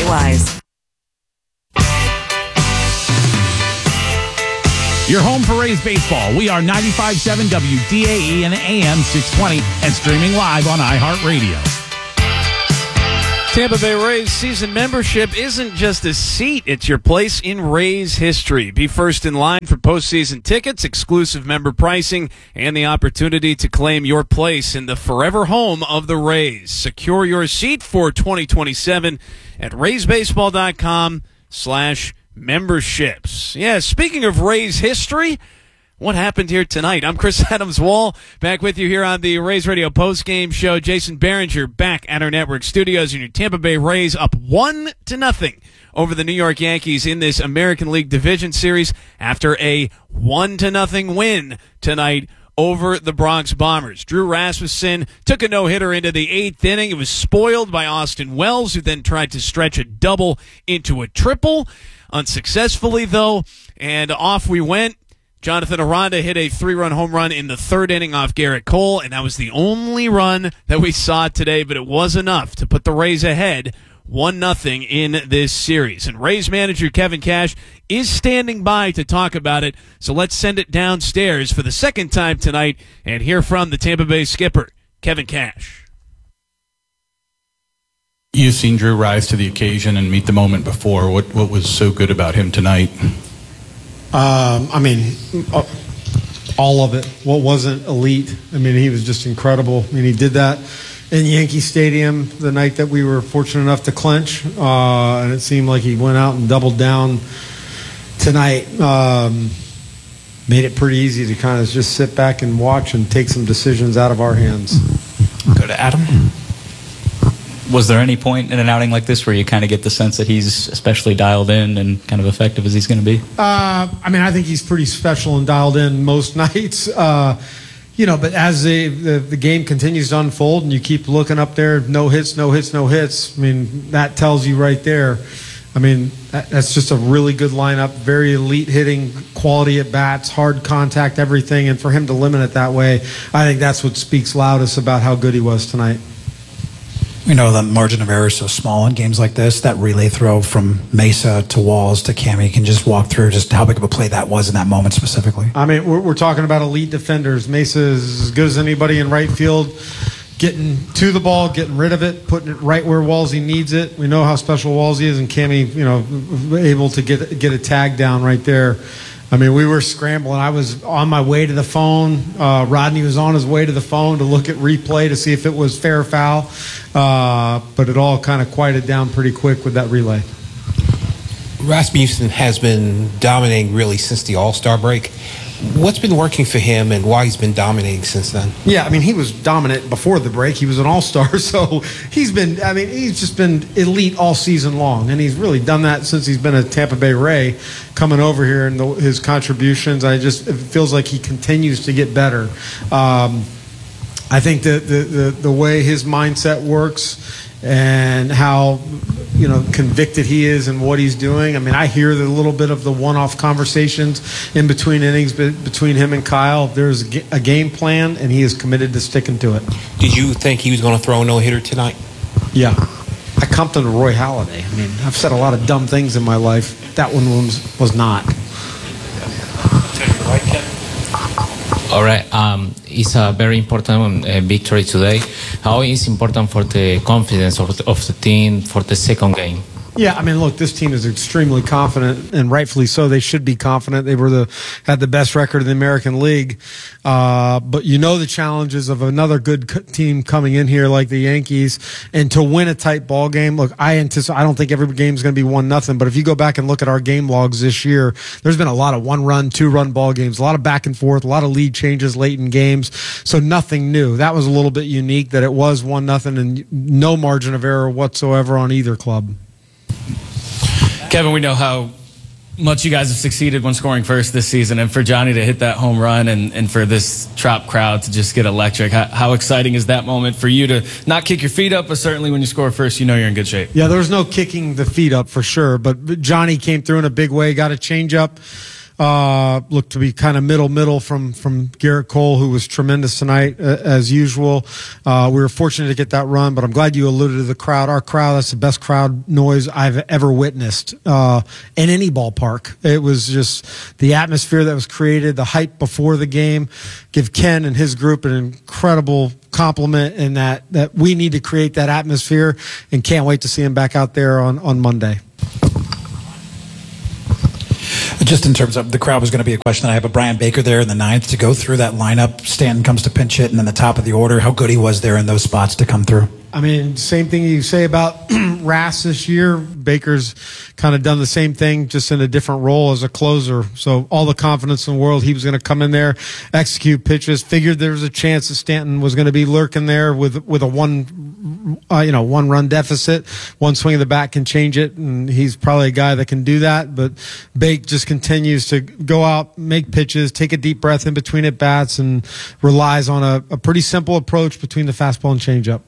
otherwise. Your home for Rays baseball. We are 95.7 WDAE and AM 620 and streaming live on iHeartRadio. Tampa Bay Rays season membership isn't just a seat, it's your place in Rays history. Be first in line for postseason tickets, exclusive member pricing, and the opportunity to claim your place in the forever home of the Rays. Secure your seat for 2027 at RaysBaseball.com/memberships. Yeah, speaking of Rays history, what happened here tonight? I'm Chris Adams-Wall, back with you here on the Rays Radio postgame show. Jason Behringer back at our network studios, and your Tampa Bay Rays up 1-0 over the New York Yankees in this American League Division Series after a 1-0 win tonight over the Bronx Bombers. Drew Rasmussen took a no-hitter into the 8th inning. It was spoiled by Austin Wells, who then tried to stretch a double into a triple. Unsuccessfully, though, and off we went. Jonathan Aranda hit a 3-run home run in the 3rd inning off Garrett Cole, and that was the only run that we saw today, but it was enough to put the Rays ahead 1-0 in this series. And Rays manager Kevin Cash is standing by to talk about it, so let's send it downstairs for the second time tonight and hear from the Tampa Bay skipper, Kevin Cash. You've seen Drew rise to the occasion and meet the moment before. What was so good about him tonight? All of it. What wasn't elite? He was just incredible. He did that in Yankee Stadium the night that we were fortunate enough to clinch, and it seemed like he went out and doubled down tonight. Made it pretty easy to kind of just sit back and watch and take some decisions out of our hands. Go to Adam. Was there any point in an outing like this where you kind of get the sense that he's especially dialed in and kind of effective as he's going to be? I think he's pretty special and dialed in most nights. But as the game continues to unfold and you keep looking up there, no hits, that tells you right there. That's just a really good lineup, very elite hitting, quality at bats, hard contact, everything. And for him to limit it that way, I think that's what speaks loudest about how good he was tonight. We know the margin of error is so small in games like this. That relay throw from Mesa to Walls to Cammy, can just walk through just how big of a play that was in that moment specifically. We're talking about elite defenders. Mesa is as good as anybody in right field, getting to the ball, getting rid of it, putting it right where Wallsy needs it. We know how special Wallsy is, and Cammy, able to get a tag down right there. We were scrambling. I was on my way to the phone. Rodney was on his way to the phone to look at replay to see if it was fair or foul. But it all kind of quieted down pretty quick with that relay. Rasmussen has been dominating really since the All-Star break. What's been working for him and why he's been dominating since then? Yeah, he was dominant before the break. He was an all-star, so he's just been elite all season long, and he's really done that since he's been a Tampa Bay Ray coming over here, and his contributions, it feels like he continues to get better. I think the way his mindset works and how convicted he is in what he's doing. I hear the little bit of the one-off conversations in between innings between him and Kyle. There's a game plan, and he is committed to sticking to it. Did you think he was going to throw a no-hitter tonight? Yeah. I comped him to Roy Halladay. I've said a lot of dumb things in my life. That one was not. All right. It's a very important victory today. How is important for the confidence of the team for the second game? Yeah, look, this team is extremely confident, and rightfully so. They should be confident. They had the best record in the American League. But the challenges of another good team coming in here like the Yankees, and to win a tight ball game. Look, I don't think every game is going to be 1-0, but if you go back and look at our game logs this year, there's been a lot of 1-run, 2-run ball games, a lot of back and forth, a lot of lead changes late in games. So nothing new. That was a little bit unique that it was 1-0 and no margin of error whatsoever on either club. Kevin, we know how much you guys have succeeded when scoring first this season, and for Johnny to hit that home run and for this Trop crowd to just get electric, how exciting is that moment for you to not kick your feet up, but certainly when you score first, you're in good shape? Yeah, there was no kicking the feet up for sure, but Johnny came through in a big way, got a changeup. looked to be kind of middle from Garrett Cole, who was tremendous tonight, as usual. We were fortunate to get that run, but I'm glad you alluded to the crowd. Our crowd, that's the best crowd noise I've ever witnessed in any ballpark. It was just the atmosphere that was created, the hype before the game. Give Ken and his group an incredible compliment in that we need to create that atmosphere, and can't wait to see him back out there on Monday. Just in terms of the crowd was going to be a question. I have a Brian Baker there in the ninth to go through that lineup. Stanton comes to pinch hit, and then the top of the order. How good he was there in those spots to come through. I mean, same thing you say about Rass this year. Baker's kind of done the same thing, just in a different role as a closer. So all the confidence in the world, he was going to come in there, execute pitches. Figured there was a chance that Stanton was going to be lurking there with a one run deficit. One swing of the bat can change it, and he's probably a guy that can do that. But Bake just continues to go out, make pitches, take a deep breath in between at bats, and relies on a pretty simple approach between the fastball and changeup.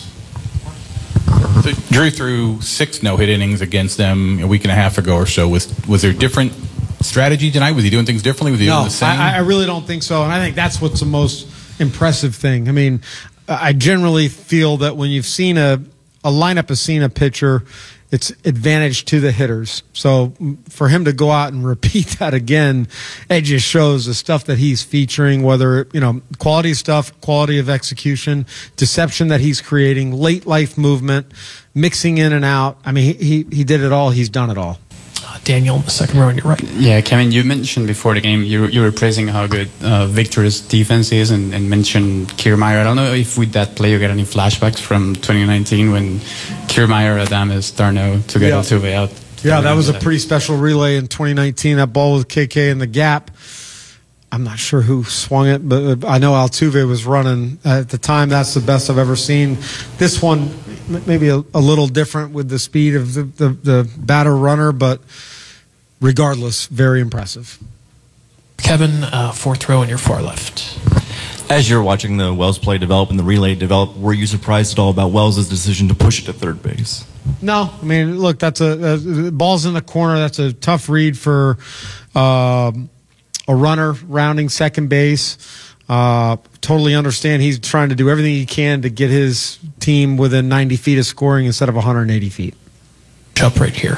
So Drew threw 6 no-hit innings against them a week and a half ago or so. Was there different strategy tonight? Was he doing things differently? Was he doing the same? I really don't think so, and I think that's what's the most impressive thing. I mean, I generally feel that when you've seen a lineup has seen a pitcher, it's advantage to the hitters. So for him to go out and repeat that again, it just shows the stuff that he's featuring, whether, quality stuff, quality of execution, deception that he's creating, late life movement, mixing in and out. I mean, he did it all. He's done it all. Daniel, in the second row on your right. Yeah, Kevin, you mentioned before the game, you were praising how good Victor's defense is and mentioned Kiermaier. I don't know if with that play you get any flashbacks from 2019 when Kiermaier, Adames, Darno together two way out. Yeah, that was a pretty special relay in 2019. That ball with KK in the gap. I'm not sure who swung it, but I know Altuve was running at the time. That's the best I've ever seen. This one, maybe a little different with the speed of the batter runner, but regardless, very impressive. Kevin, fourth row on your far left. As you're watching the Wells play develop and the relay develop, were you surprised at all about Wells' decision to push it to third base? No. I mean, look, that's a ball's in the corner. That's a tough read for a runner rounding second base. Totally understand he's trying to do everything he can to get his team within 90 feet of scoring instead of 180 feet. Jump right here.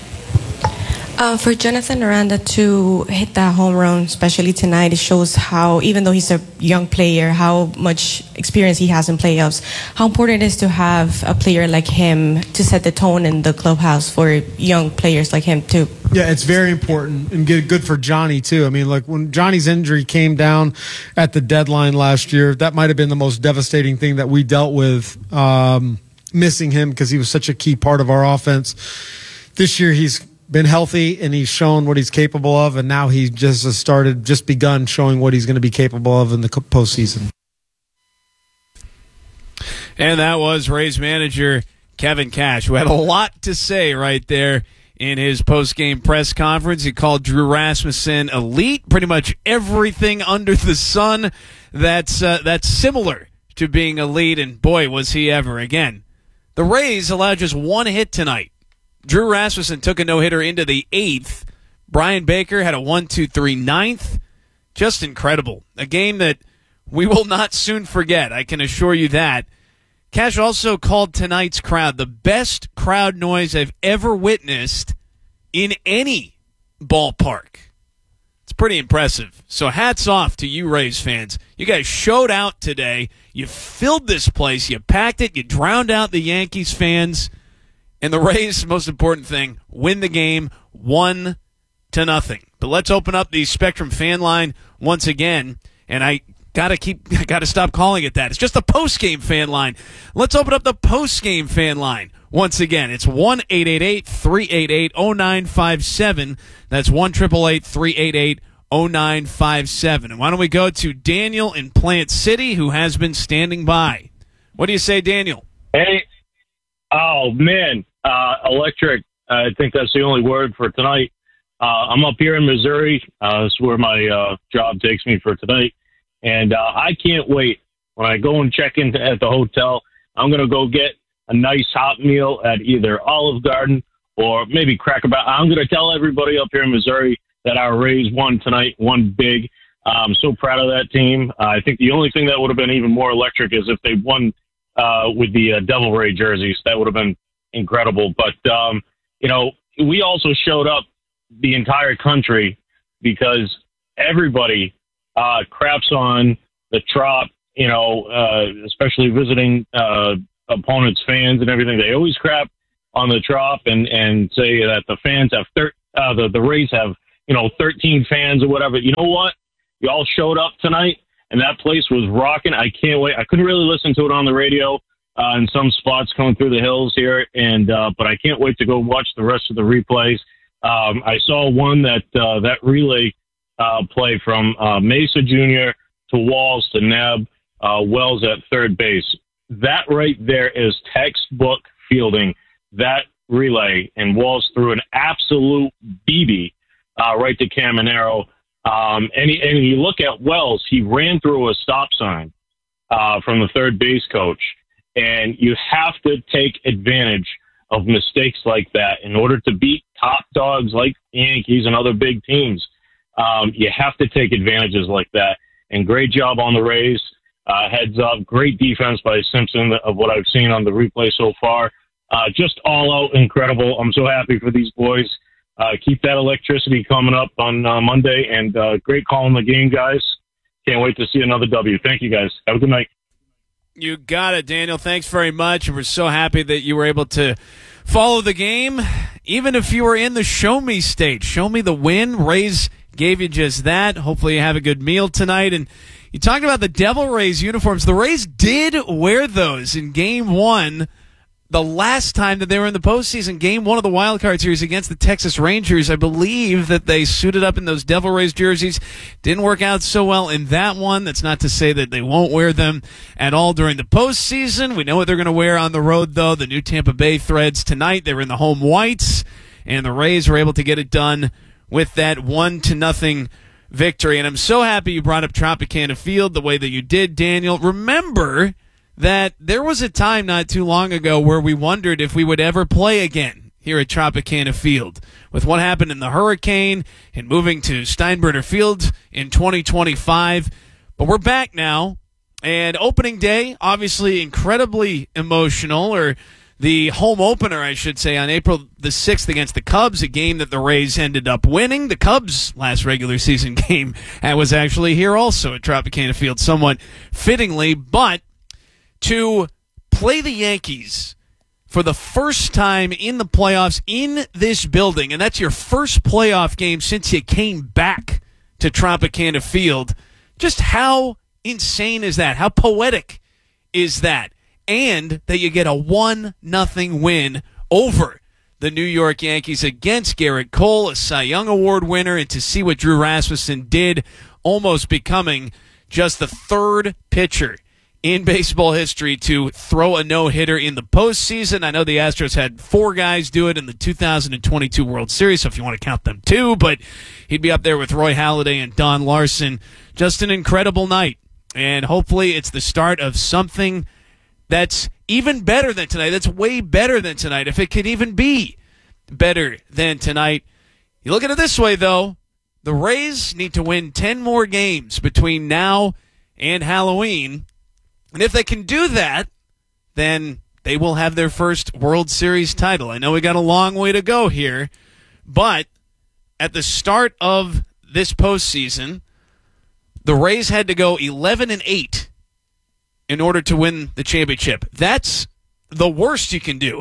For Jonathan Aranda to hit that home run, especially tonight, it shows how, even though he's a young player, how much experience he has in playoffs, how important it is to have a player like him to set the tone in the clubhouse for young players like him, too. Yeah, it's very important and good for Johnny, too. I mean, like when Johnny's injury came down at the deadline last year, that might have been the most devastating thing that we dealt with, missing him because he was such a key part of our offense. This year he's been healthy and he's shown what he's capable of, and now he just begun showing what he's going to be capable of in the postseason. And that was Rays manager Kevin Cash, who had a lot to say right there in his post-game press conference. He called Drew Rasmussen elite, pretty much everything under the sun that's similar to being elite, and boy, was he ever. Again, the Rays allowed just one hit tonight. Drew Rasmussen took a no-hitter into the 8th. Brian Baker had a 1-2-3 ninth. Just incredible. A game that we will not soon forget, I can assure you that. Cash also called tonight's crowd the best crowd noise I've ever witnessed in any ballpark. It's pretty impressive. So hats off to you Rays fans. You guys showed out today. You filled this place. You packed it. You drowned out the Yankees fans. And the Rays, most important thing, win the game 1-0. But let's open up the Spectrum fan line once again. And I gotta stop calling it that. It's just the post-game fan line. Let's open up the post-game fan line once again. It's 1-888-388-0957. That's 1-888-388-0957. And why don't we go to Daniel in Plant City, who has been standing by. What do you say, Daniel? Hey. Oh, man. Electric. I think that's the only word for tonight. I'm up here in Missouri. This is where my job takes me for tonight. And I can't wait. When I go and check in at the hotel, I'm going to go get a nice hot meal at either Olive Garden or maybe Cracker Barrel. I'm going to tell everybody up here in Missouri that our Rays won tonight, won big. I'm so proud of that team. I think the only thing that would have been even more electric is if they won with the Devil Ray jerseys. That would have been incredible. But, we also showed up the entire country because everybody craps on the Trop, especially visiting opponents' fans and everything. They always crap on the Trop and say that the fans have the Rays have 13 fans or whatever. You know what? You all showed up tonight, and that place was rocking. I can't wait. I couldn't really listen to it on the radio in some spots coming through the hills here, but I can't wait to go watch the rest of the replays. I saw one that relay play from Mesa Jr. to Walls to Neb, Wells at third base. That right there is textbook fielding. That relay, and Walls threw an absolute BB right to Caminero. And you look at Wells, he ran through a stop sign from the third base coach. And you have to take advantage of mistakes like that in order to beat top dogs like Yankees and other big teams. You have to take advantages like that. And great job on the Rays. Heads up. Great defense by Simpson of what I've seen on the replay so far. Just all out incredible. I'm so happy for these boys. Keep that electricity coming up on Monday. And great calling the game, guys. Can't wait to see another W. Thank you, guys. Have a good night. You got it, Daniel. Thanks very much. And we're so happy that you were able to follow the game, even if you were in the show me state. Show me the win. Rays gave you just that. Hopefully you have a good meal tonight. And you talked about the Devil Rays uniforms. The Rays did wear those in Game 1 the last time that they were in the postseason. Game 1 of the Wild Card Series against the Texas Rangers. I believe that they suited up in those Devil Rays jerseys. Didn't work out so well in that one. That's not to say that they won't wear them at all during the postseason. We know what they're going to wear on the road, though. The new Tampa Bay Threads tonight. They were in the home whites, and the Rays were able to get it done with that 1-0 victory. And I'm so happy you brought up Tropicana Field the way that you did, Daniel. Remember that there was a time not too long ago where we wondered if we would ever play again here at Tropicana Field. With what happened in the hurricane and moving to Steinbrenner Field in 2025. But we're back now, and opening day, obviously incredibly emotional, or the home opener, I should say, on April the 6th against the Cubs, a game that the Rays ended up winning. The Cubs' last regular season game was actually here also at Tropicana Field, somewhat fittingly, but to play the Yankees for the first time in the playoffs in this building, and that's your first playoff game since you came back to Tropicana Field. Just how insane is that? How poetic is that? And that you get a 1-0 win over the New York Yankees against Garrett Cole, a Cy Young Award winner, and to see what Drew Rasmussen did, almost becoming just the third pitcher in baseball history to throw a no-hitter in the postseason. I know the Astros had 4 guys do it in the 2022 World Series, so if you want to count them too, but he'd be up there with Roy Halladay and Don Larson. Just an incredible night, and hopefully it's the start of something that's even better than tonight. That's way better than tonight, if it could even be better than tonight. You look at it this way, though. The Rays need to win 10 more games between now and Halloween. And if they can do that, then they will have their first World Series title. I know we got a long way to go here, but at the start of this postseason, the Rays had to go 11-8 in order to win the championship. That's the worst you can do,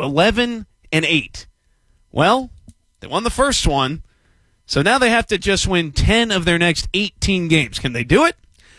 11-8. Well, they won the first one, so now they have to just win 10 of their next 18 games. Can they do it?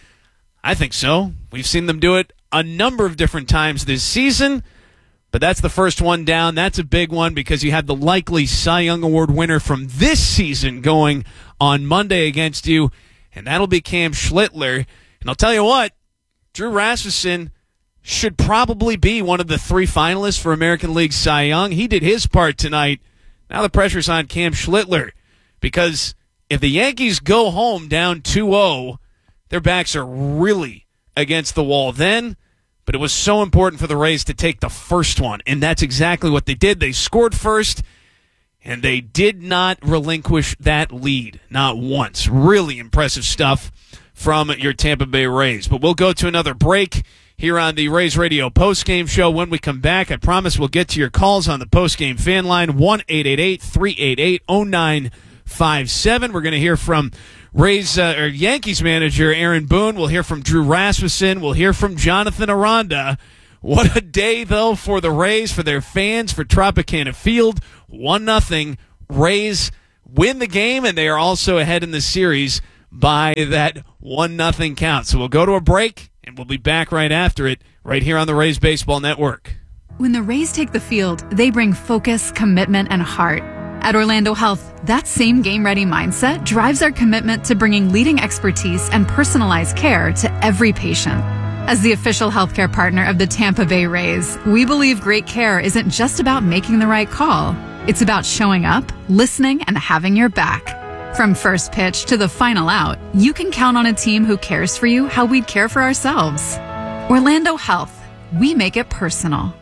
I think so. We've seen them do it a number of different times this season, but that's the first one down. That's a big one because you have the likely Cy Young Award winner from this season going on Monday against you, and that'll be Cam Schlittler. And I'll tell you what, Drew Rasmussen should probably be one of the 3 finalists for American League Cy Young. He did his part tonight. Now the pressure's on Cam Schlittler because if the Yankees go home down 2-0, their backs are really against the wall then, but it was so important for the Rays to take the first one, and that's exactly what they did. They scored first, and they did not relinquish that lead, not once. Really impressive stuff from your Tampa Bay Rays. But we'll go to another break here on the Rays Radio postgame show. When we come back, I promise we'll get to your calls on the postgame fan line, 1-888-388-0957. We're going to hear from Yankees manager Aaron Boone. We'll hear from Drew Rasmussen. We'll hear from Jonathan Aranda. What a day, though, for the Rays, for their fans, for Tropicana Field. 1-0. Rays win the game, and they are also ahead in the series by that 1-0 count. So we'll go to a break, and we'll be back right after it, right here on the Rays Baseball Network. When the Rays take the field, they bring focus, commitment, and heart. At Orlando Health, that same game-ready mindset drives our commitment to bringing leading expertise and personalized care to every patient. As the official healthcare partner of the Tampa Bay Rays, we believe great care isn't just about making the right call. It's about showing up, listening, and having your back. From first pitch to the final out, you can count on a team who cares for you how we'd care for ourselves. Orlando Health, we make it personal.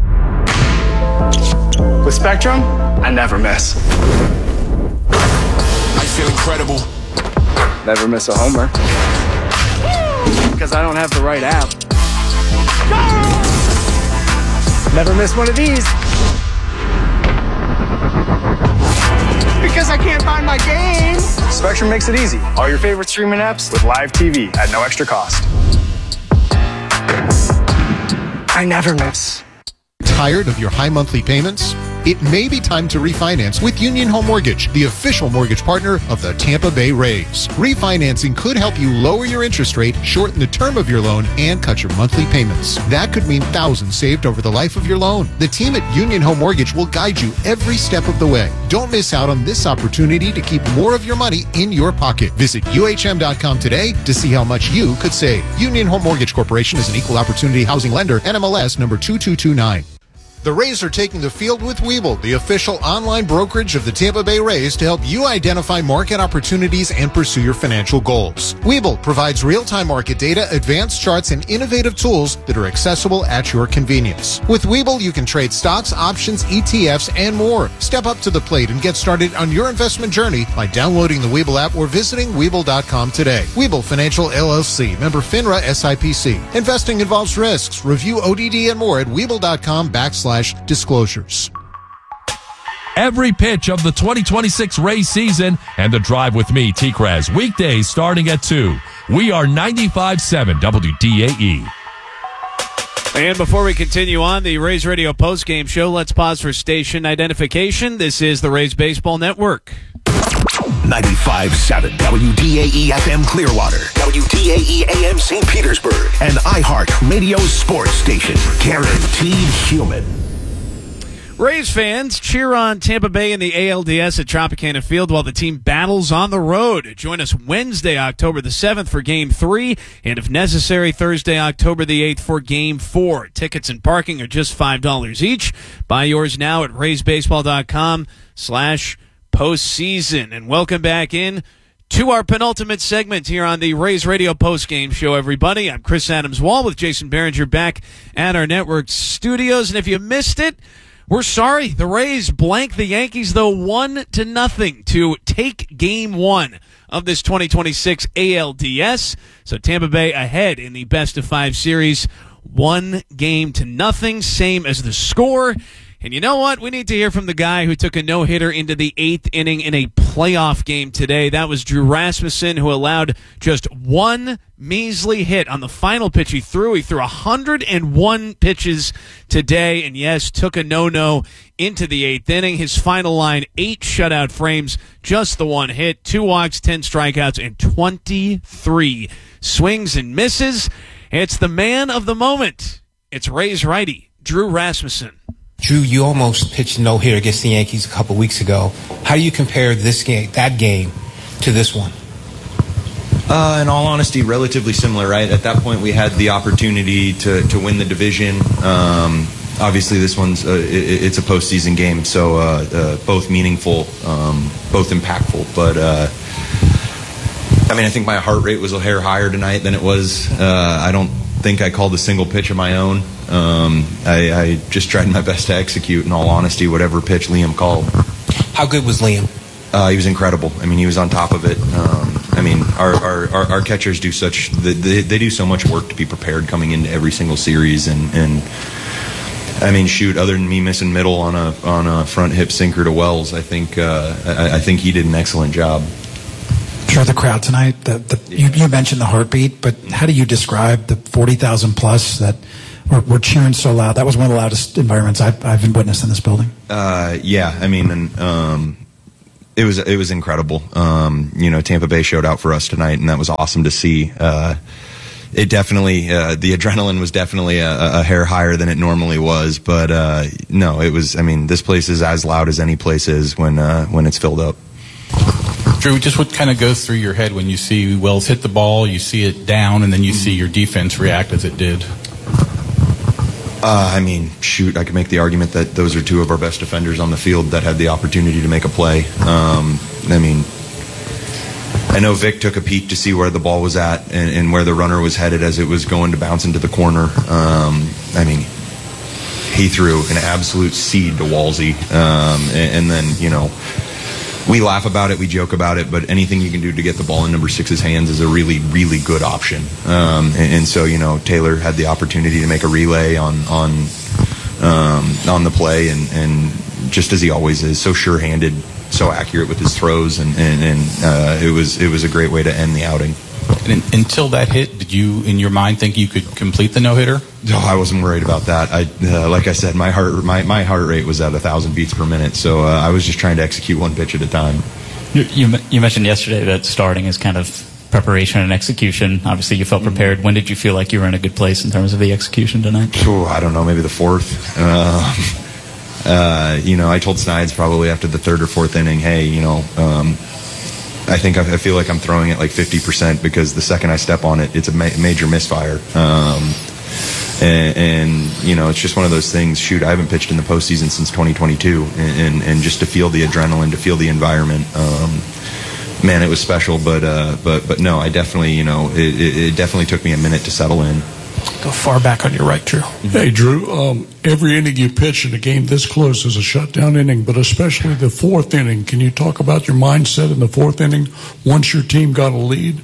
With Spectrum, I never miss. I feel incredible. Never miss a homer. Because I don't have the right app. Never miss one of these. Because I can't find my game. Spectrum makes it easy. All your favorite streaming apps with live TV at no extra cost. I never miss. Tired of your high monthly payments? It may be time to refinance with Union Home Mortgage, the official mortgage partner of the Tampa Bay Rays. Refinancing could help you lower your interest rate, shorten the term of your loan, and cut your monthly payments. That could mean thousands saved over the life of your loan. The team at Union Home Mortgage will guide you every step of the way. Don't miss out on this opportunity to keep more of your money in your pocket. Visit UHM.com today to see how much you could save. Union Home Mortgage Corporation is an equal opportunity housing lender, NMLS number 2229. The Rays are taking the field with Webull, the official online brokerage of the Tampa Bay Rays, to help you identify market opportunities and pursue your financial goals. Webull provides real-time market data, advanced charts, and innovative tools that are accessible at your convenience. With Webull, you can trade stocks, options, ETFs, and more. Step up to the plate and get started on your investment journey by downloading the Webull app or visiting Webull.com today. Webull Financial LLC, member FINRA SIPC. Investing involves risks. Review ODD and more at Webull.com/disclosures. Every pitch of the 2026 Rays season and The Drive with me, T-Kraz, weekdays starting at 2. We are 95.7 WDAE. And before we continue on the Rays Radio postgame show, let's pause for station identification. This is the Rays Baseball Network. 95.7 WDAE FM Clearwater, WDAE AM St. Petersburg, and iHeart Radio Sports Station. Guaranteed human. Rays fans, cheer on Tampa Bay in the ALDS at Tropicana Field while the team battles on the road. Join us Wednesday, October the 7th for Game 3, and if necessary, Thursday, October the 8th for Game 4. Tickets and parking are just $5 each. Buy yours now at RaysBaseball.com/postseason. And welcome back in to our penultimate segment here on the Rays Radio postgame show, everybody. I'm Chris Adams-Wall with Jason Behringer back at our network studios. And if you missed it, we're sorry. The Rays blanked the Yankees, though, 1-0 to take Game 1 of this 2026 ALDS. So Tampa Bay ahead in the best-of-5 series, 1-0, same as the score. And you know what? We need to hear from the guy who took a no-hitter into the 8th inning in a playoff game today. That was Drew Rasmussen, who allowed just one measly hit on the final pitch he threw. He threw 101 pitches today, and yes, took a no-no into the 8th inning. His final line, 8 shutout frames, just the one hit, 2 walks, 10 strikeouts, and 23 swings and misses. It's the man of the moment. It's Rays righty, Drew Rasmussen. Drew, you almost pitched a no-hitter against the Yankees a couple weeks ago. How do you compare this game, that game, to this one? In all honesty, relatively similar, right? At that point, we had the opportunity to win the division. Obviously, this one's it's a postseason game, so both meaningful, both impactful. But I mean, I think my heart rate was a hair higher tonight than it was. I don't think I called a single pitch of my own. I just tried my best to execute, in all honesty, whatever pitch Liam called. How good was Liam? He was incredible. I mean, he was on top of it. I mean, our catchers do they do so much work to be prepared coming into every single series, and I mean, shoot, other than me missing middle on a front hip sinker to Wells, I think he did an excellent job. Sure, the crowd tonight. You mentioned the heartbeat, but how do you describe the 40,000 plus that were cheering so loud? That was one of the loudest environments I've been witnessed in this building. Yeah, I mean, it was incredible. Tampa Bay showed out for us tonight, and that was awesome to see. It definitely, the adrenaline was definitely a hair higher than it normally was, but no, it was. I mean, this place is as loud as any place is when it's filled up. Drew, just what kind of goes through your head when you see Wells hit the ball, you see it down, and then you see your defense react as it did? I mean, shoot, I could make the argument that those are two of our best defenders on the field that had the opportunity to make a play. I mean, I know Vic took a peek to see where the ball was at and where the runner was headed as it was going to bounce into the corner. I mean, he threw an absolute seed to Walsey. And then, we laugh about it, we joke about it, but anything you can do to get the ball in number 6's hands is a really, really good option. And so, Taylor had the opportunity to make a relay on the play, and just as he always is, so sure-handed, so accurate with his throws, and it was a great way to end the outing. And until that hit, did you, in your mind, think you could complete the no-hitter? No, I wasn't worried about that. Like I said, my heart rate was at 1,000 beats per minute, so I was just trying to execute one pitch at a time. You mentioned yesterday that starting is kind of preparation and execution. Obviously, you felt prepared. When did you feel like you were in a good place in terms of the execution tonight? I don't know, maybe the fourth. I told Snides probably after the third or fourth inning, hey, I feel like I'm throwing it like 50% because the second I step on it, it's a major misfire. It's just one of those things. Shoot, I haven't pitched in the postseason since 2022, and just to feel the adrenaline, to feel the environment, man, it was special. But no, I definitely, it definitely took me a minute to settle in. Go far back on your right, Drew. Hey, Drew, every inning you pitch in a game this close is a shutdown inning, but especially the fourth inning. Can you talk about your mindset in the fourth inning once your team got a lead?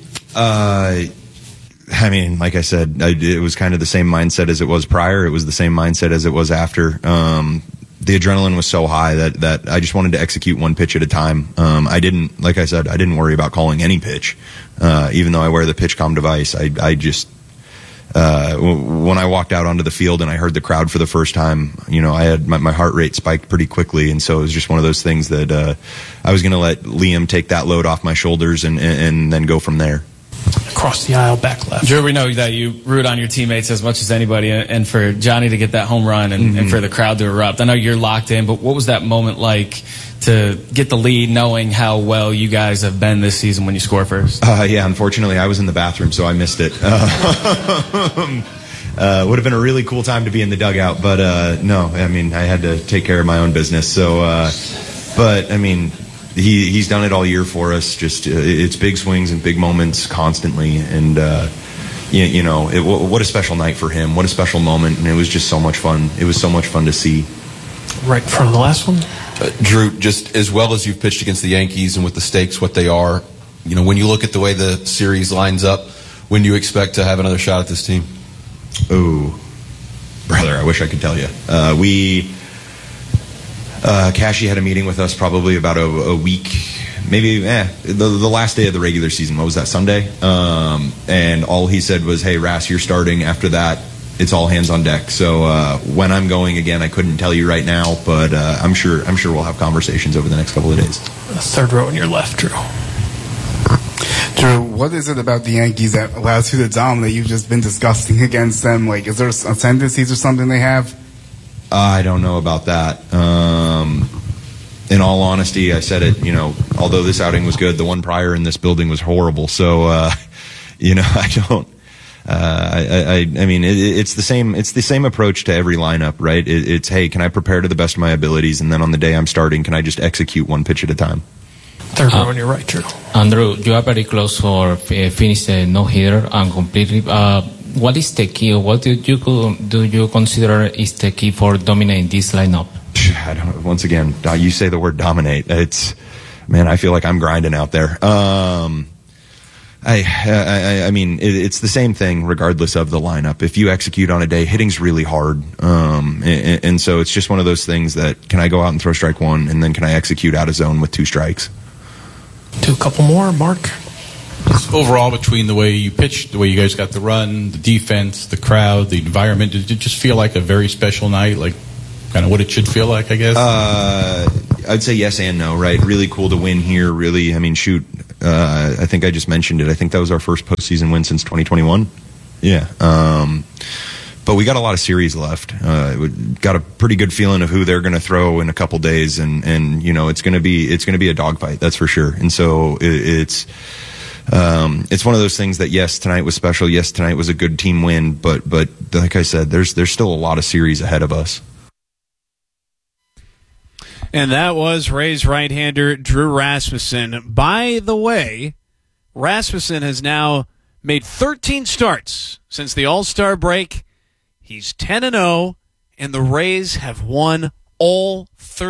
I mean, like I said, it was kind of the same mindset as it was prior. It was the same mindset as it was after. The adrenaline was so high that I just wanted to execute one pitch at a time. I didn't worry about calling any pitch. Even though I wear the PitchCom device, I just... when I walked out onto the field and I heard the crowd for the first time, I had my heart rate spiked pretty quickly, and so it was just one of those things that I was going to let Liam take that load off my shoulders and then go from there. Across the aisle, back left. Drew, we know that you root on your teammates as much as anybody, and for Johnny to get that home run and for the crowd to erupt. I know you're locked in, but what was that moment like to get the lead, knowing how well you guys have been this season when you score first? Yeah, unfortunately, I was in the bathroom, so I missed it. Would have been a really cool time to be in the dugout, but no, I mean, I had to take care of my own business. So, but I mean, he's done it all year for us. Just it's big swings and big moments constantly, and what a special night for him. What a special moment, and it was just so much fun. It was so much fun to see. Right from the last one. Drew, just as well as you've pitched against the Yankees and with the stakes what they are, when you look at the way the series lines up, when do you expect to have another shot at this team? Oh, brother, I wish I could tell you. Cashy had a meeting with us probably about a week, maybe the last day of the regular season. What was that, Sunday? And all he said was, hey, Ras, you're starting. After that, it's all hands on deck. So when I'm going again, I couldn't tell you right now, but I'm sure we'll have conversations over the next couple of days. Third row on your left, Drew. Drew, what is it about the Yankees that allows you to dominate? You've just been disgusting against them. Like, is there tendencies or something they have? I don't know about that. In all honesty, I said it, although this outing was good, the one prior in this building was horrible. So, I don't. I mean, it's the same approach to every lineup, right? It's, hey, can I prepare to the best of my abilities, and then on the day I'm starting, can I just execute one pitch at a time? Third row on your right, Drew. Andrew, you are very close for finish the no-hitter and completely. What is the key, or what do you consider is the key for dominating this lineup? Once again, you say the word dominate. I feel like I'm grinding out there. I mean, it's the same thing regardless of the lineup. If you execute on a day, hitting's really hard. And so it's just one of those things that, can I go out and throw strike one, and then can I execute out of zone with 2 strikes? Do a couple more, Mark. Just overall, between the way you pitched, the way you guys got the run, the defense, the crowd, the environment, did it just feel like a very special night, like kind of what it should feel like, I guess? I'd say yes and no, right? Really cool to win here. Really, I mean, shoot, I think I just mentioned it. I think that was our first postseason win since 2021. Yeah. But we got a lot of series left. We got a pretty good feeling of who they're going to throw in a couple days, and you know, it's going to be a dogfight, that's for sure. And so it's one of those things that, yes, tonight was special. Yes, tonight was a good team win. But like I said, there's still a lot of series ahead of us. And that was Rays right-hander Drew Rasmussen. By the way, Rasmussen has now made 13 starts since the All-Star break. He's 10-0, and the Rays have won all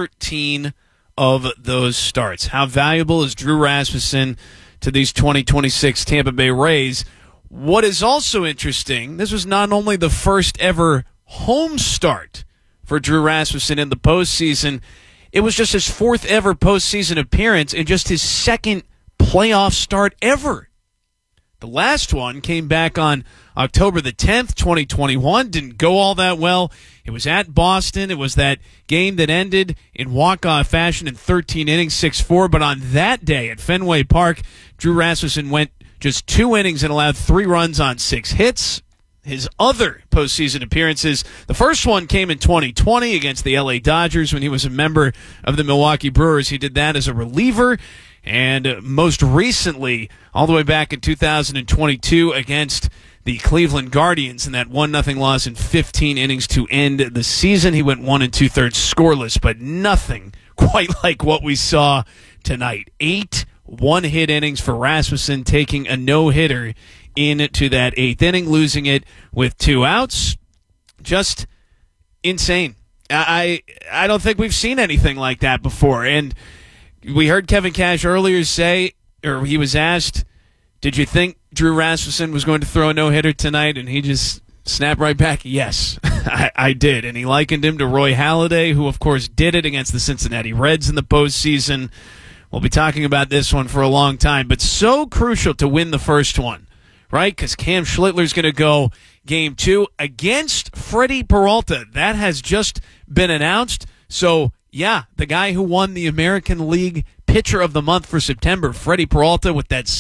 13 of those starts. How valuable is Drew Rasmussen to these 2026 Tampa Bay Rays? What is also interesting, this was not only the first ever home start for Drew Rasmussen in the postseason, it was just his 4th ever postseason appearance and just his 2nd playoff start ever. The last one came back on October the 10th, 2021. Didn't go all that well. It was at Boston. It was that game that ended in walk-off fashion in 13 innings, 6-4. But on that day at Fenway Park, Drew Rasmussen went just 2 innings and allowed 3 runs on 6 hits. His other postseason appearances, the first one came in 2020 against the LA Dodgers when he was a member of the Milwaukee Brewers. He did that as a reliever. And most recently, all the way back in 2022 against the Cleveland Guardians in that 1-0 loss in 15 innings to end the season. He went 1 2/3 scoreless, but nothing quite like what we saw tonight. 8 one-hit innings for Rasmussen, taking a no-hitter into that 8th inning, losing it with 2 outs. Just insane. I don't think we've seen anything like that before. And we heard Kevin Cash earlier say, or he was asked, did you think Drew Rasmussen was going to throw a no-hitter tonight? And he just snapped right back, yes, I did. And he likened him to Roy Halladay, who, of course, did it against the Cincinnati Reds in the postseason. We'll be talking about this one for a long time, but so crucial to win the first one, right? Because Cam Schlittler's going to go Game 2 against Freddie Peralta. That has just been announced. So, yeah, the guy who won the American League Pitcher of the Month for September, Freddie Peralta, with that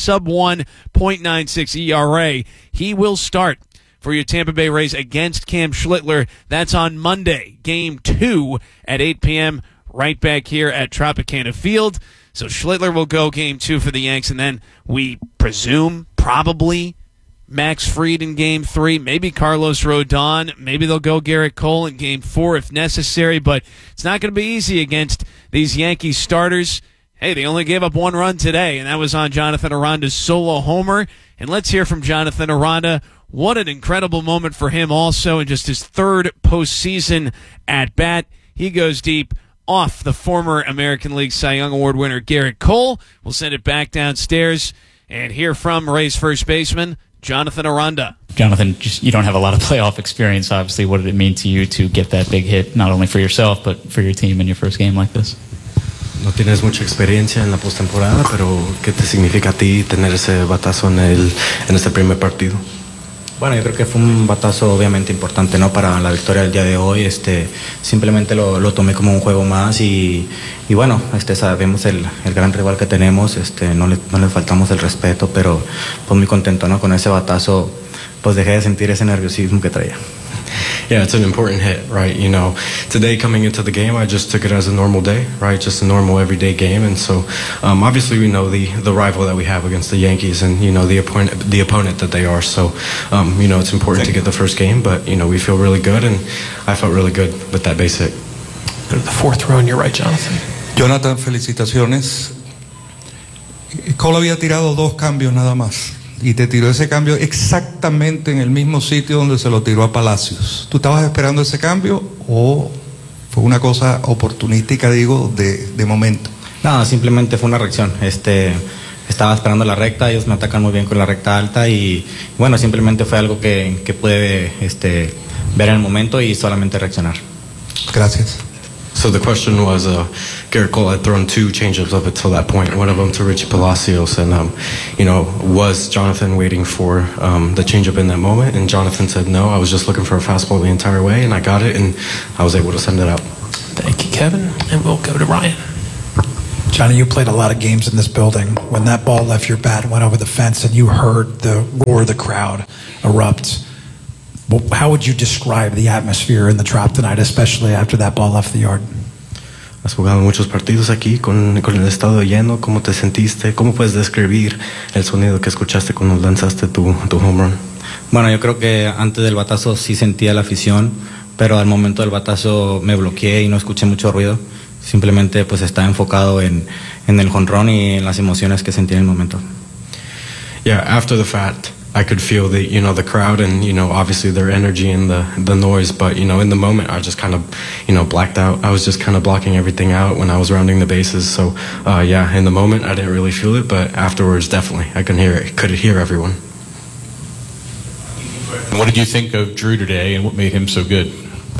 sub-1.96 ERA, he will start for your Tampa Bay Rays against Cam Schlittler. That's on Monday, Game 2 at 8 p.m., right back here at Tropicana Field. So Schlittler will go Game 2 for the Yanks, and then we presume, probably, Max Fried in Game 3, maybe Carlos Rodon, maybe they'll go Garrett Cole in Game 4 if necessary, but it's not going to be easy against these Yankees starters. Hey, they only gave up 1 run today, and that was on Jonathan Aranda's solo homer. And let's hear from Jonathan Aranda. What an incredible moment for him also in just his 3rd postseason at bat. He goes deep off the former American League Cy Young Award winner Garrett Cole. We'll send it back downstairs and hear from Rays first baseman Jonathan Aranda. Jonathan, you don't have a lot of playoff experience, obviously. What did it mean to you to get that big hit, not only for yourself, but for your team in your first game like this? No tienes mucha experiencia en la postemporada, pero ¿qué te significa a ti tener ese batazo en este primer partido? Bueno, yo creo que fue un batazo obviamente importante, ¿no? Para la victoria del día de hoy. Simplemente lo tomé como un juego más y bueno, sabemos el gran rival que tenemos, no le faltamos el respeto, pero pues muy contento, ¿no? Con ese batazo, pues dejé de sentir ese nerviosismo que traía. Yeah, it's an important hit, right? You know, today coming into the game, I just took it as a normal day, right? Just a normal everyday game. And so, obviously we know the rival that we have against the Yankees and, you know, the opponent that they are. So, you know, it's important to get the first game, but, you know, we feel really good and I felt really good with that base hit. The 4th row on your right, Jonathan. Jonathan, felicitaciones. Cole había tirado 2 cambios nada más. Y te tiró ese cambio exactamente en el mismo sitio donde se lo tiró a Palacios. ¿Tú estabas esperando ese cambio o ¿Fue una cosa oportunística, digo, de momento? No, simplemente fue una reacción. Estaba esperando la recta, ellos me atacan muy bien con la recta alta y bueno, simplemente fue algo que pude ver en el momento y solamente reaccionar. Gracias. So the question was, Garrett Cole had thrown 2 changeups up until that point, one of them to Richie Palacios, and was Jonathan waiting for the changeup in that moment? And Jonathan said no, I was just looking for a fastball the entire way, and I got it, and I was able to send it out. Thank you, Kevin. And we'll go to Ryan. Johnny, you played a lot of games in this building. When that ball left your bat and went over the fence and you heard the roar of the crowd erupt, how would you describe the atmosphere in the Trop tonight, especially after that ball left the yard? Has jugado muchos partidos aquí con el estadio lleno. ¿Cómo te sentiste? ¿Cómo puedes describir el sonido que escuchaste cuando lanzaste tu home run? Bueno, yo creo que antes del batazo sí sentía la afición, pero al momento del batazo me bloqueé y no escuché mucho ruido. Simplemente pues estaba enfocado en el jonrón y en las emociones que sentí en el momento. Yeah, after the fact, I could feel the crowd and obviously their energy and the noise, but in the moment I just kind of blacked out. I was just kind of blocking everything out when I was rounding the bases. So yeah, in the moment I didn't really feel it, but afterwards definitely I could hear everyone. What did you think of Drew today and what made him so good?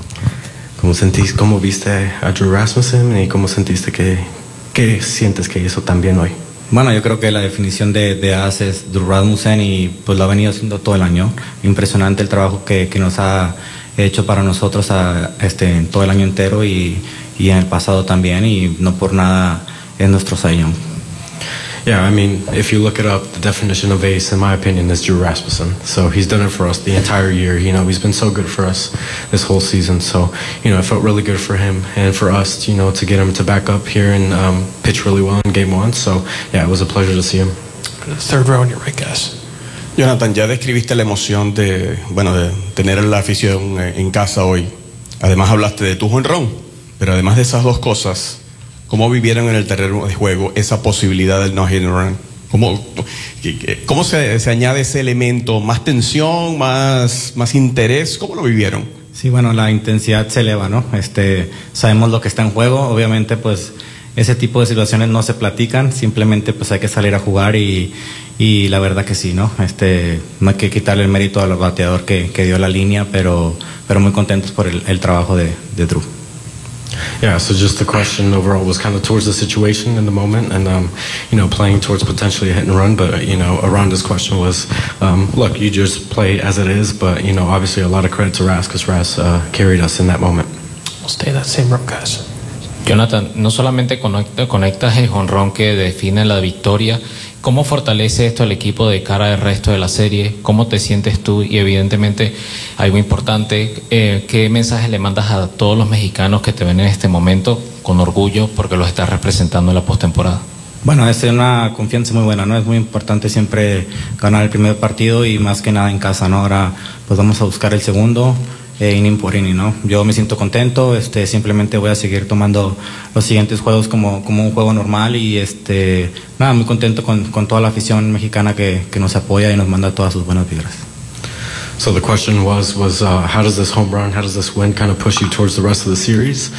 ¿Cómo viste a Drew Rasmussen y cómo sentiste qué sientes que hizo tan bien hoy? Bueno, yo creo que la definición de as es Drew Rasmussen y pues lo ha venido haciendo todo el año. Impresionante el trabajo que nos ha hecho para nosotros todo el año entero y en el pasado también, y no por nada es nuestro Cy Young. Yeah, I mean, if you look it up, the definition of ace, in my opinion, is Drew Rasmussen. So he's done it for us the entire year. He's been so good for us this whole season. So, it felt really good for him and for us, to get him to back up here and pitch really well in Game 1. So, yeah, it was a pleasure to see him. Third row on your right, guys. Jonathan, ya describiste la emoción de tener la afición en casa hoy. Además hablaste de tu jonrón, pero además de esas dos cosas, ¿cómo vivieron en el terreno de juego esa posibilidad del no-hit run? ¿Cómo se añade ese elemento? ¿Más tensión? ¿Más interés? ¿Cómo lo vivieron? Sí, bueno, la intensidad se eleva, ¿no? Sabemos lo que está en juego. Obviamente, pues, ese tipo de situaciones no se platican. Simplemente, pues, hay que salir a jugar y la verdad que sí, ¿no? No hay que quitarle el mérito al bateador que dio la línea, pero muy contentos por el trabajo de Drew. Yeah, so just the question overall was kind of towards the situation in the moment and, playing towards potentially a hit and run. But, Aranda's question was, look, you just play as it is, but, obviously a lot of credit to Ras because Ras carried us in that moment. We'll stay that same row, guys. Jonathan, no solamente conectas el jonrón que define la victoria, ¿cómo fortalece esto al equipo de cara al resto de la serie? ¿Cómo te sientes tú? Y evidentemente, algo importante, ¿qué mensaje le mandas a todos los mexicanos que te ven en este momento con orgullo porque los estás representando en la postemporada? Bueno, es una confianza muy buena, ¿no? Es muy importante siempre ganar el primer partido y más que nada en casa, ¿no? Ahora pues vamos a buscar el segundo. Inning por inning, ¿no? Yo me siento contento, simplemente voy a seguir tomando los siguientes juegos como un juego normal y nada, muy contento con toda la afición mexicana que nos apoya y nos manda todas sus buenas vibras. So the question was how does this home run, how does this win kind of push you towards the rest of the series?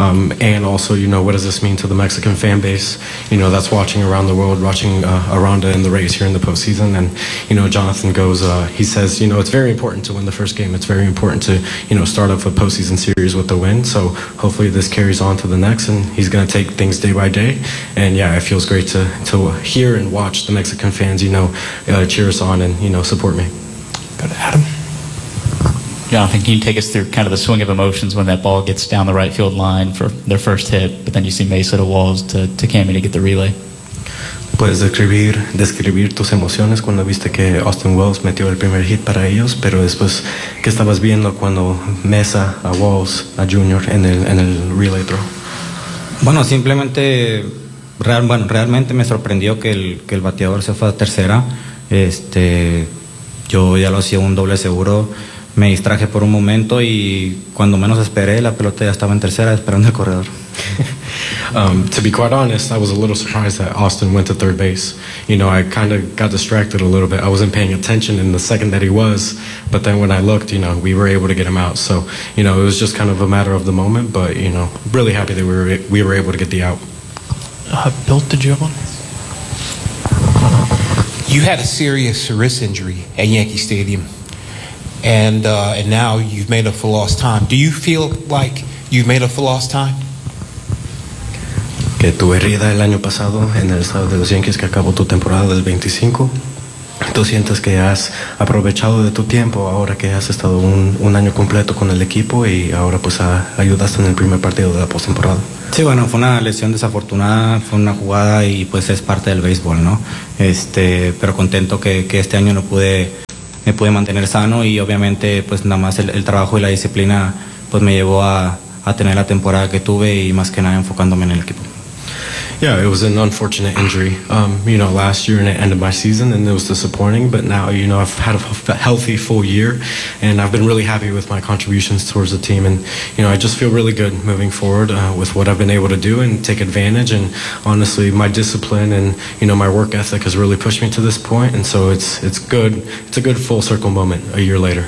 And also, what does this mean to the Mexican fan base, that's watching around the world, watching Aranda in the Rays here in the postseason. And, Jonathan goes, he says, it's very important to win the first game. It's very important to, start off a postseason series with a win. So hopefully this carries on to the next, and he's going to take things day by day. And, yeah, it feels great to hear and watch the Mexican fans, cheer us on and, support me. Go to Adam. Jonathan, can you take us through kind of the swing of emotions when that ball gets down the right field line for their first hit, but then you see Mesa to Walls to Cammy to get the relay? Puedes describir tus emociones cuando viste que Austin Wells metió el primer hit para ellos, pero después, ¿qué estabas viendo cuando Mesa a Walls, a Junior en el relay throw? Bueno, simplemente, realmente me sorprendió que el bateador se fue a tercera. Yo ya lo hacía un doble seguro. Me distraje por un momento y cuando menos esperé la pelota ya estaba en tercera esperando el corredor. To be quite honest, I was a little surprised that Austin went to third base. You know, I kind of got distracted a little bit. I wasn't paying attention in the second that he was, but then when I looked, you know, we were able to get him out. So, you know, it was just kind of a matter of the moment, but, you know, really happy that we were able to get the out. Bill, did you have one? You had a serious wrist injury at Yankee Stadium, and now you've made up for lost time. Do you feel like you've made up for lost time? Que tu herida el año pasado en el estado de los Yankees, que acabó tu temporada del 25. ¿Tú sientes que has aprovechado de tu tiempo ahora que has estado un año completo con el equipo y ahora pues ayudaste en el primer partido de la postemporada? Sí, bueno, fue una lesión desafortunada, fue una jugada y pues es parte del béisbol, ¿no? Pero contento que este año me pude mantener sano y obviamente pues nada más el trabajo y la disciplina pues me llevó a tener la temporada que tuve y más que nada enfocándome en el equipo. Yeah, it was an unfortunate injury. You know, last year and it ended my season, and it was disappointing. But now, you know, I've had a healthy full year, and I've been really happy with my contributions towards the team. And you know, I just feel really good moving forward with what I've been able to do and take advantage. And honestly, my discipline and you know my work ethic has really pushed me to this point. And so it's good. It's a good full circle moment a year later.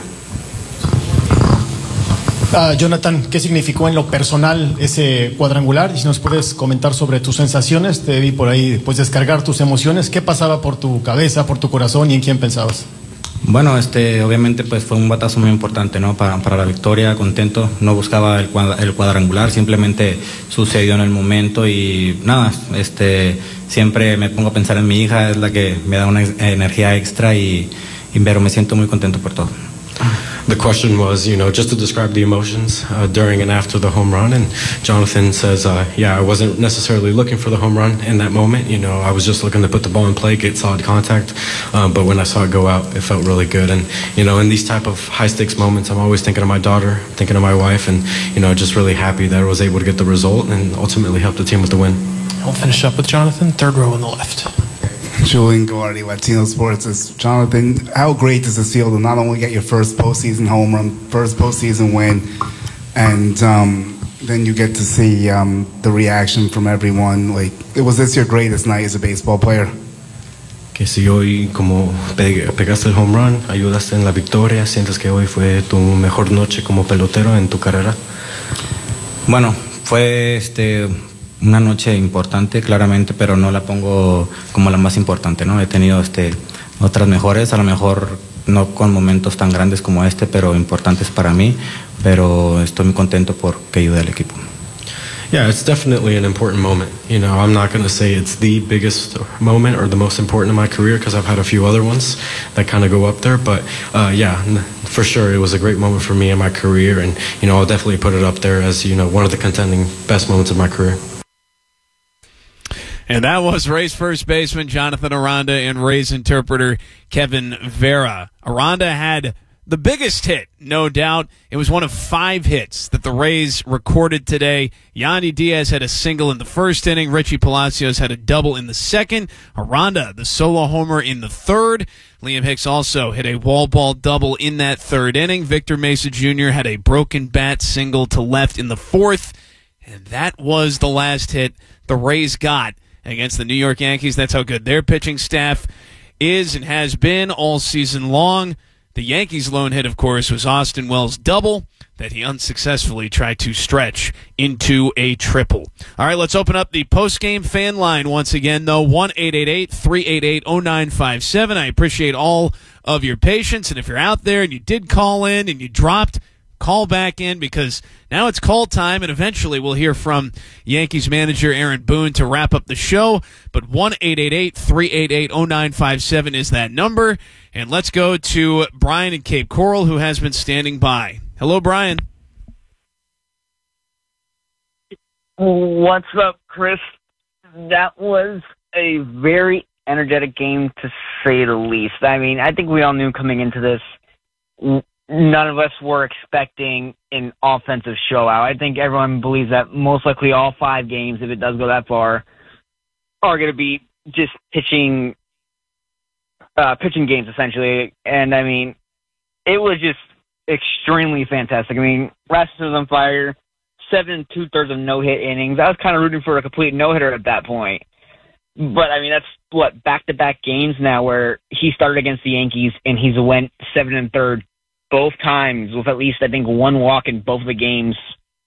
Jonathan, ¿qué significó en lo personal ese cuadrangular? Y si nos puedes comentar sobre tus sensaciones, te vi por ahí pues descargar tus emociones. ¿Qué pasaba por tu cabeza, por tu corazón y en quién pensabas? Bueno, obviamente pues fue un batazo muy importante, ¿no? Para la victoria, contento. No buscaba el cuadrangular, simplemente sucedió en el momento y nada, siempre me pongo a pensar en mi hija, es la que me da una energía extra pero me siento muy contento por todo. The question was, you know, just to describe the emotions during and after the home run. And Jonathan says, yeah, I wasn't necessarily looking for the home run in that moment. You know, I was just looking to put the ball in play, get solid contact. But when I saw it go out, it felt really good. And, you know, in these type of high-stakes moments, I'm always thinking of my daughter, thinking of my wife, and, you know, just really happy that I was able to get the result and ultimately help the team with the win. We'll finish up with Jonathan, third row on the left. Julian Guardi, Latino Sports. Jonathan, how great does this feel to not only get your first postseason home run, first postseason win, and then you get to see the reaction from everyone? Like, was this your greatest night as a baseball player? Que si hoy como pegaste el home run, ayudaste en la victoria, sientes que hoy fue tu mejor noche como pelotero en tu carrera? Bueno, fue una noche importante, claramente, pero no la pongo como la más importante, ¿no? He tenido otras mejores, a lo mejor no con momentos tan grandes como pero importantes para mí, pero estoy muy contento porque ayudé al equipo. Yeah, it's definitely an important moment. You know, I'm not going to say it's the biggest moment or the most important in my career because I've had a few other ones that kind of go up there. But yeah, for sure, it was a great moment for me in my career. And, you know, I'll definitely put it up there as, you know, one of the contending best moments of my career. And that was Rays first baseman Jonathan Aranda and Rays interpreter Kevin Vera. Aranda had the biggest hit, no doubt. It was one of 5 hits that the Rays recorded today. Yandy Diaz had a single in the first inning. Richie Palacios had a double in the second. Aranda, the solo homer in the third. Liam Hicks also hit a wall ball double in that third inning. Victor Mesa Jr. had a broken bat single to left in the fourth. And that was the last hit the Rays got against the New York Yankees. That's how good their pitching staff is and has been all season long. The Yankees' lone hit, of course, was Austin Wells' double that he unsuccessfully tried to stretch into a triple. All right, let's open up the post-game fan line once again, though. 1-888-388-0957. I appreciate all of your patience, and if you're out there and you did call in and you dropped, call back in because now it's call time, and eventually we'll hear from Yankees manager Aaron Boone to wrap up the show. But 1-888-388-0957 is that number. And let's go to Brian in Cape Coral, who has been standing by. Hello, Brian. What's up, Chris? That was a very energetic game, to say the least. I mean, I think we all knew coming into this, none of us were expecting an offensive showout. I think everyone believes that most likely all 5 games, if it does go that far, are going to be just pitching games, essentially. And, I mean, it was just extremely fantastic. I mean, Rasmussen was on fire, 7 2/3 of no-hit innings. I was kind of rooting for a complete no-hitter at that point. But, I mean, that's, back-to-back games now where he started against the Yankees and he's went 7 1/3 both times with at least, I think, one walk in both of the games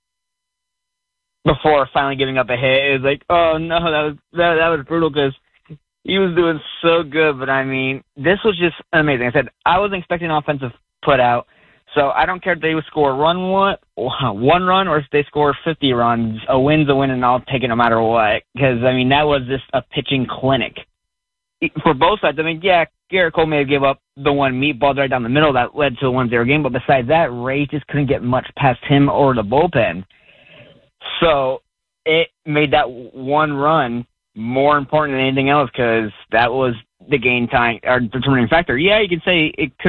before finally giving up a hit. It was like, oh, no, that was brutal because he was doing so good. But, I mean, this was just amazing. I said I wasn't expecting an offensive put out. So I don't care if they would score one run or if they score 50 runs. A win's a win, and I'll take it no matter what. Because, I mean, that was just a pitching clinic. For both sides, I mean, yeah, Garrett Cole may have gave up the one meatball right down the middle that led to a 1-0 game, but besides that, Ray just couldn't get much past him or the bullpen. So it made that one run more important than anything else because that was the game time or determining factor. Yeah, you can say it could